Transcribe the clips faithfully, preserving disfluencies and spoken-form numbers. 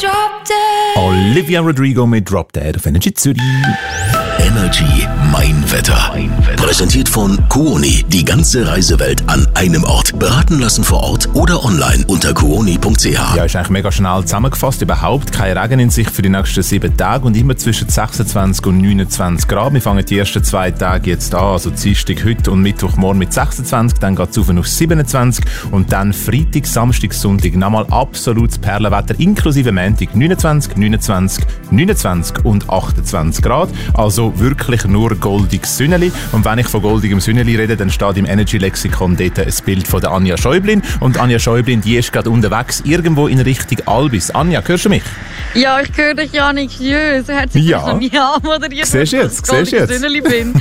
Drop Dead. Olivia Rodrigo mit Drop Dead auf Energy Zürich. Energy Mein Wetter. Präsentiert von Kuoni. Die ganze Reisewelt an einem Ort. Beraten lassen vor Ort oder online unter kuoni punkt c h. Ja, ist eigentlich mega schnell zusammengefasst. Überhaupt kein Regen in Sicht für die nächsten sieben Tage und immer zwischen sechsundzwanzig und neunundzwanzig Grad. Wir fangen die ersten zwei Tage jetzt an, also Dienstag heute und Mittwochmorgen mit sechsundzwanzig, dann geht es auf auf siebenundzwanzig und dann Freitag, Samstag, Sonntag nochmal absolutes Perlenwetter, inklusive Montag neunundzwanzig, neunundzwanzig, neunundzwanzig und achtundzwanzig Grad. Also wirklich nur goldiges Sünneli. Und wenn ich von goldigem Sünneli rede, dann steht im Energy-Lexikon dort ein Bild von der Anja Schäublin. Und Anja Schäublin, die ist gerade unterwegs, irgendwo in Richtung Albis. Anja, hörst du mich? Ja, ich höre dich, Janik Jö. So hat sich Ja. noch nie anmoderiert, Siehst du dass jetzt, ich goldiges siehst du jetzt. Sünneli bin.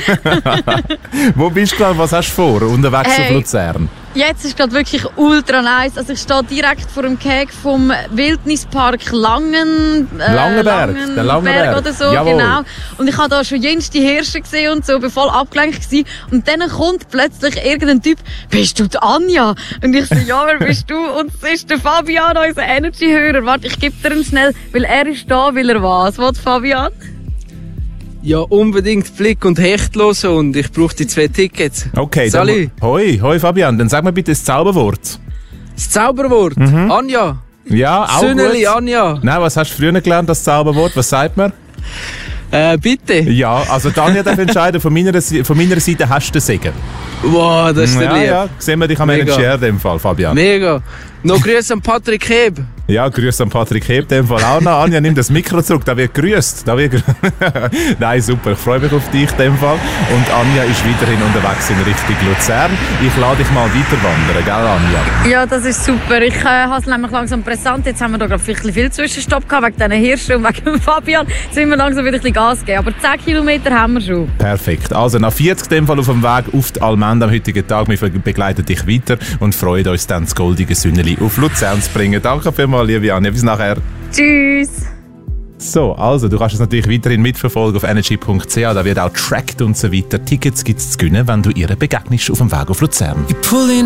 Wo bist du gerade? Was hast du vor? Unterwegs Hey. auf Luzern? Jetzt ist gerade wirklich ultra nice. Also ich stehe direkt vor dem Keg vom Wildnispark Langen, äh, Langenberg, der Langenberg. oder so, Jawohl. genau. Und ich habe da schon jenste Hirsche gesehen und so, bin voll abgelenkt gewesen. Und dann kommt plötzlich irgendein Typ, bist du die Anja? Und ich so, ja, wer bist du? Und es ist der Fabian, unser Energy-Hörer. Warte, ich gebe dir ihn schnell, weil er ist da, will er was. Was, Fabian? Ja, unbedingt Flick und Hecht hören und ich brauche die zwei Tickets. Okay, Salut. dann, hoi, hoi Fabian, dann sag mir bitte das Zauberwort. Das Zauberwort. Anja. Ja, auch Sünneli, gut. Anja. Nein, was hast du früher gelernt, das Zauberwort? Was sagt man? Äh, bitte. Ja, also Tanja darf entscheiden, von meiner, Si- von meiner Seite hast du den Segen. Wow, das ist der Ja, lieb. ja, sehen wir dich am Mega. Energy in dem Fall, Fabian. Mega. Noch Grüße an Patrick Heb. Ja, grüß an Patrick Heb, in dem Fall auch noch. Anja, nimm das Mikro zurück, da wird grüßt. Da wird grü- Nein, super, ich freue mich auf dich in dem Fall. Und Anja ist weiterhin unterwegs in Richtung Luzern. Ich lade dich mal weiter wandern, gell Anja? Ja, das ist super. Ich äh, habe es nämlich langsam präsent. Jetzt haben wir da gerade ein bisschen viel Zwischenstopp gehabt, wegen diesen Hirschen und wegen dem Fabian. Jetzt müssen wir langsam wieder ein bisschen Gas geben. Aber zehn Kilometer haben wir schon. Perfekt. Also nach vierzig in dem Fall auf dem Weg auf die Almende am heutigen Tag. Wir begleiten dich weiter und freuen uns dann, das goldige Sünneli auf Luzern zu bringen. Danke vielmals, liebe Anja. Bis nachher. Tschüss. So, also du kannst es natürlich weiterhin mitverfolgen auf energy punkt c h. Da wird auch tracked und so weiter. Tickets gibt es zu gewinnen, wenn du ihr begegnest auf dem Weg auf Luzern.